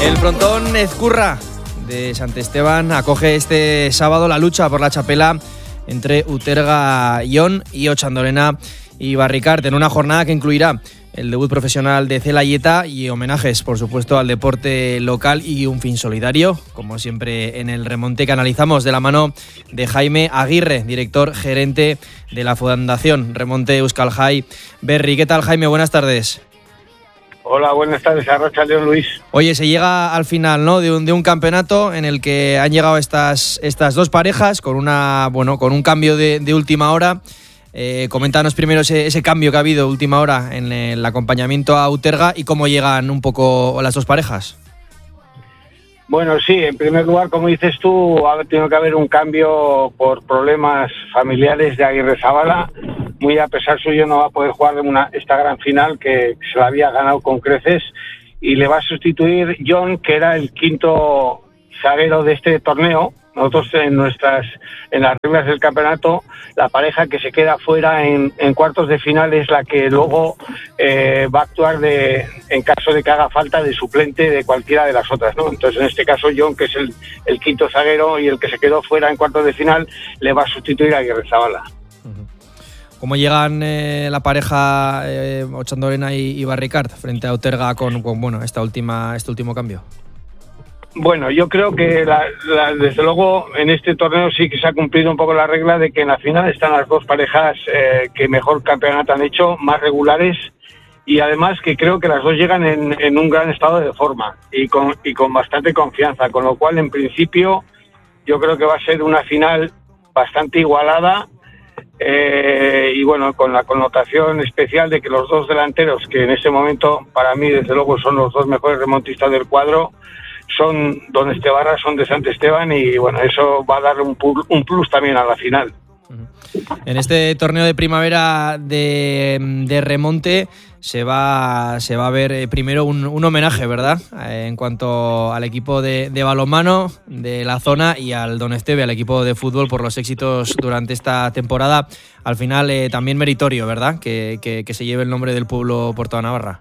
El frontón Ezcurra de Sant Esteban acoge este sábado la lucha por la txapela entre Uterga Jon y Otxandorena y Barricart, en una jornada que incluirá el debut profesional de Zelaieta y homenajes, por supuesto, al deporte local y un fin solidario, como siempre en el remonte que analizamos de la mano de Jaime Aguirre, director gerente de la Fundación Remonte Euskal Jai Berri. ¿Qué tal, Jaime? Buenas tardes. Hola, buenas tardes, arratsaldeon, Luis. Oye, se llega al final, ¿no?, de un campeonato en el que han llegado estas dos parejas con un cambio de última hora. Coméntanos primero ese cambio que ha habido última hora en el acompañamiento a Uterga y cómo llegan un poco las dos parejas. Bueno, sí, en primer lugar, como dices tú, ha tenido que haber un cambio por problemas familiares de Agirrezabala. Muy a pesar suyo no va a poder jugar esta gran final que se la había ganado con creces, y le va a sustituir Jon, que era el quinto zaguero de este torneo. Nosotros en las reglas del campeonato, la pareja que se queda fuera en cuartos de final es la que luego va a actuar en caso de que haga falta de suplente de cualquiera de las otras, ¿no? Entonces, en este caso, Jon, que es el quinto zaguero y el que se quedó fuera en cuartos de final, le va a sustituir a Agirrezabala. ¿Cómo llegan la pareja Otxandorena y Barricart frente a Uterga con este último cambio? Bueno, yo creo que desde luego en este torneo sí que se ha cumplido un poco la regla de que en la final están las dos parejas que mejor campeonato han hecho, más regulares, y además que creo que las dos llegan en un gran estado de forma y con bastante confianza, con lo cual en principio yo creo que va a ser una final bastante igualada. Y bueno, con la connotación especial de que los dos delanteros, que en este momento para mí desde luego son los dos mejores remontistas del cuadro, son Don Estebarra, son de Sant Esteban, y bueno, eso va a dar un plus también a la final. En este torneo de primavera de remonte se va a ver primero un homenaje, ¿verdad?, en cuanto al equipo de balonmano de la zona y al Don Esteve, al equipo de fútbol, por los éxitos durante esta temporada. Al final también meritorio, ¿verdad?, que se lleve el nombre del pueblo por toda Navarra.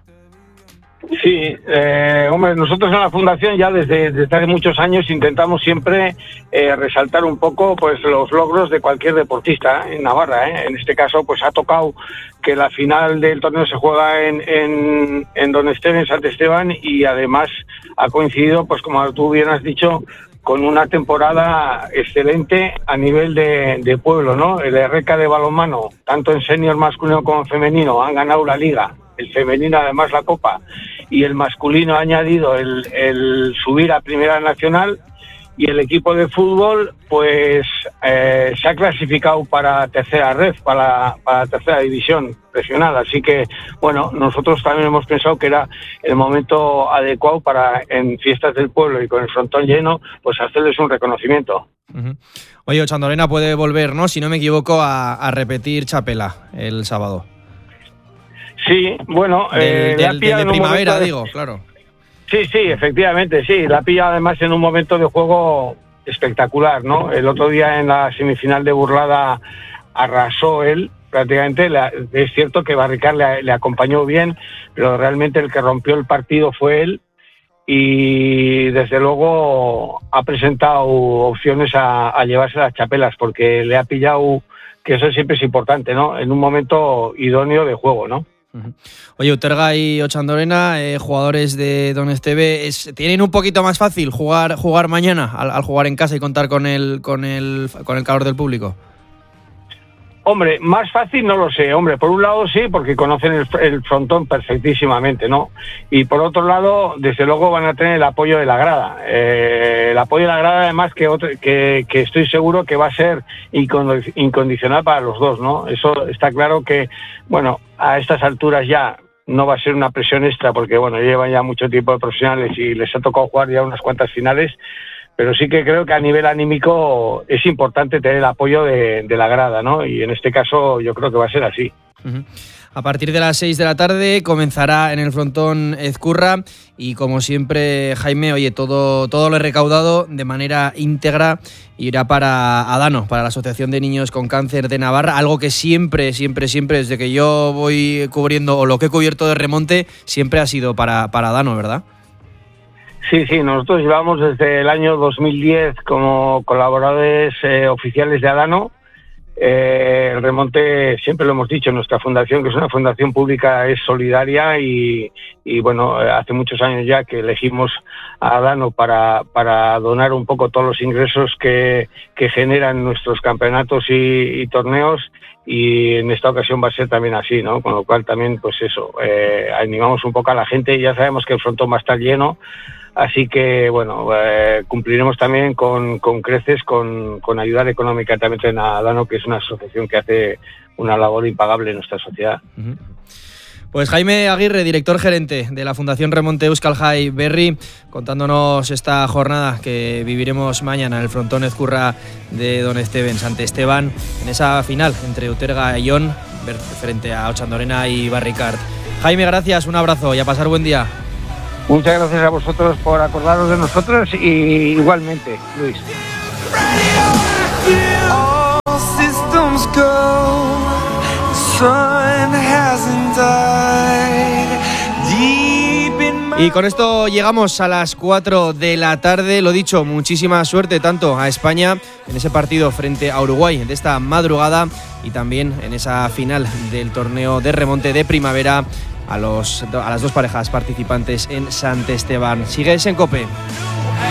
Sí, hombre, nosotros en la Fundación ya desde hace muchos años intentamos siempre resaltar un poco pues los logros de cualquier deportista en Navarra. En este caso pues ha tocado que la final del torneo se juega en Don Esteve, en Sant Esteban, y además ha coincidido, pues como tú bien has dicho, con una temporada excelente a nivel de pueblo, ¿no? El RK de balonmano, tanto en senior masculino como femenino, han ganado la liga, el femenino además la copa, y el masculino ha añadido el subir a Primera Nacional, y el equipo de fútbol pues se ha clasificado para tercera red, para tercera división regional. Así que bueno, nosotros también hemos pensado que era el momento adecuado para, en fiestas del pueblo y con el frontón lleno, pues hacerles un reconocimiento. Uh-huh. Oye, Otxandorena puede volver, ¿no?, si no me equivoco, a repetir txapela el sábado. Sí, bueno, de primavera, digo, claro. Sí, efectivamente, sí. La pilla además en un momento de juego espectacular, ¿no? El otro día en la semifinal de Burlada arrasó él, prácticamente. Es cierto que Barricart le acompañó bien, pero realmente el que rompió el partido fue él, y desde luego ha presentado opciones a llevarse las txapelas, porque le ha pillado, que eso siempre es importante, ¿no?, en un momento idóneo de juego, ¿no? Oye, Uterga y Otxandorena, jugadores de Don Esteve, ¿tienen un poquito más fácil jugar mañana al jugar en casa y contar con el calor del público? Hombre, más fácil no lo sé. Hombre, por un lado sí, porque conocen el frontón perfectísimamente, ¿no? Y por otro lado, desde luego van a tener el apoyo de la grada. El apoyo de la grada, además, que estoy seguro que va a ser incondicional para los dos, ¿no? Eso está claro que, bueno, a estas alturas ya no va a ser una presión extra, porque, bueno, llevan ya mucho tiempo de profesionales y les ha tocado jugar ya unas cuantas finales. Pero sí que creo que a nivel anímico es importante tener el apoyo de la grada, ¿no? Y en este caso yo creo que va a ser así. Uh-huh. A partir de las 6 de la tarde comenzará en el frontón Ezcurra y, como siempre, Jaime, oye, todo lo recaudado de manera íntegra irá para Adano, para la Asociación de Niños con Cáncer de Navarra, algo que siempre, desde que yo voy cubriendo, o lo que he cubierto de remonte, siempre ha sido para Adano, ¿verdad? Sí, nosotros llevamos desde el año 2010 como colaboradores oficiales de Adano. El remonte, siempre lo hemos dicho, nuestra fundación, que es una fundación pública, es solidaria y bueno, hace muchos años ya que elegimos a Adano para donar un poco todos los ingresos que generan nuestros campeonatos y torneos, y en esta ocasión va a ser también así, ¿no? Con lo cual también, pues eso, animamos un poco a la gente. Ya sabemos que el frontón va a estar lleno, así que, bueno, cumpliremos también con creces con ayudar económica también a Adano, que es una asociación que hace una labor impagable en nuestra sociedad. Uh-huh. Pues Jaime Aguirre, director gerente de la Fundación Remonte Euskal Jai Berri, contándonos esta jornada que viviremos mañana en el frontón Ezkurra de Don Esteban, Sant Esteban, en esa final entre Uterga y Ion frente a Otxandorena y Barricard. Jaime, gracias, un abrazo y a pasar buen día. Muchas gracias a vosotros por acordaros de nosotros, y igualmente, Luis. Y con esto llegamos a las 4 de la tarde. Lo dicho, muchísima suerte tanto a España en ese partido frente a Uruguay de esta madrugada, y también en esa final del torneo de remonte de primavera a las dos parejas participantes en Sant Esteban. Sigues en COPE.